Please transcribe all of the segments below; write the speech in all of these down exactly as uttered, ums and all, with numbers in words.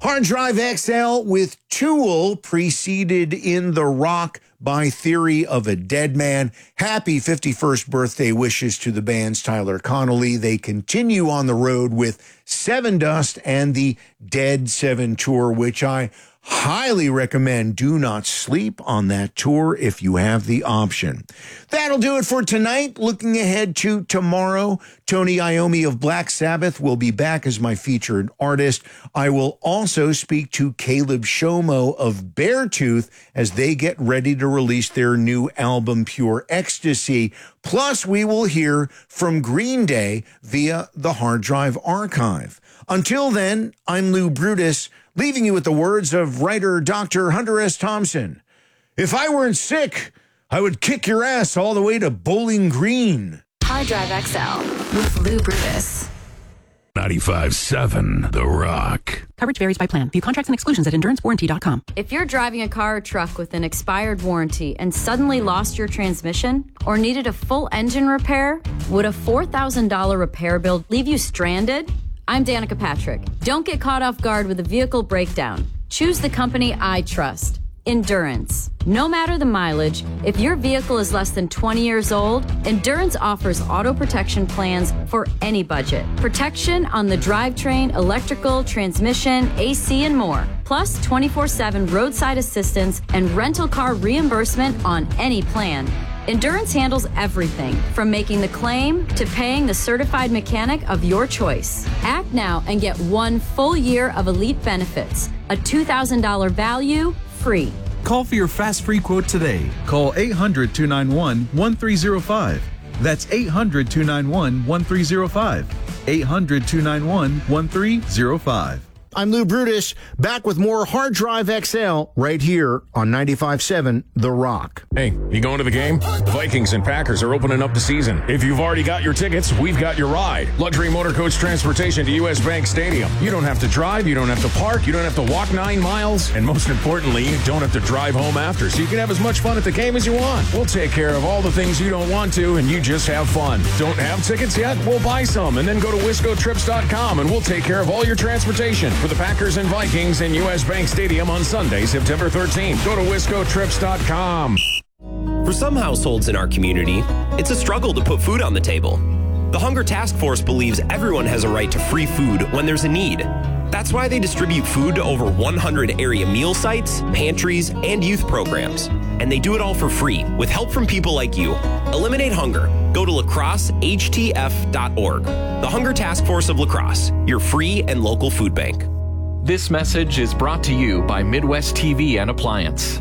Hard Drive X L with Tool, preceded in The Rock by Theory of a Dead Man. Happy fifty-first birthday wishes to the band's Tyler Connolly. They continue on the road with Seven Dust and the Dead Seven Tour, which I highly recommend. Do not sleep on that tour if you have the option. That'll do it for tonight. Looking ahead to tomorrow, Tony Iommi of Black Sabbath will be back as my featured artist. I will also speak to Caleb Shomo of Beartooth as they get ready to release their new album, Pure Ecstasy. Plus, we will hear from Green Day via the Hard Drive Archive. Until then, I'm Lou Brutus, leaving you with the words of writer Doctor Hunter S. Thompson. If I weren't sick, I would kick your ass all the way to Bowling Green. Hard Drive X L with Lou Brutus. ninety-five point seven The Rock. Coverage varies by plan. View contracts and exclusions at endurance warranty dot com. If you're driving a car or truck with an expired warranty and suddenly lost your transmission or needed a full engine repair, would a four thousand dollars repair bill leave you stranded? I'm Danica Patrick. Don't get caught off guard with a vehicle breakdown. Choose the company I trust, Endurance. No matter the mileage, if your vehicle is less than twenty years old, Endurance offers auto protection plans for any budget. Protection on the drivetrain, electrical, transmission, A C, and more. Plus twenty-four seven roadside assistance and rental car reimbursement on any plan. Endurance handles everything from making the claim to paying the certified mechanic of your choice. Act now and get one full year of elite benefits. A two thousand dollars value, free. Call for your fast free quote today. Call eight hundred, two nine one, one three zero five. That's eight hundred, two nine one, one three zero five. eight hundred, two nine one, one three zero five. I'm Lou Brutus, back with more Hard Drive X L right here on ninety-five point seven The Rock. Hey, you going to the game? The Vikings and Packers are opening up the season. If you've already got your tickets, we've got your ride. Luxury motor coach transportation to U S Bank Stadium. You don't have to drive, you don't have to park, you don't have to walk nine miles, and most importantly, you don't have to drive home after, so you can have as much fun at the game as you want. We'll take care of all the things you don't want to, and you just have fun. Don't have tickets yet? We'll buy some, and then go to wisco trips dot com, and we'll take care of all your transportation for the Packers and Vikings in U S Bank Stadium on Sunday, September thirteenth. Go to wisco trips dot com. For some households in our community, it's a struggle to put food on the table. The Hunger Task Force believes everyone has a right to free food when there's a need. That's why they distribute food to over one hundred area meal sites, pantries, and youth programs. And they do it all for free, with help from people like you. Eliminate hunger. Go to lacrosse h t f dot org. The Hunger Task Force of La Crosse, your free and local food bank. This message is brought to you by Midwest T V and Appliance.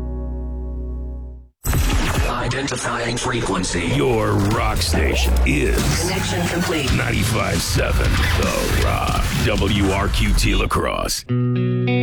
Identifying frequency. Your rock station is Connection complete. ninety-five point seven The Rock. W R Q T La Crosse.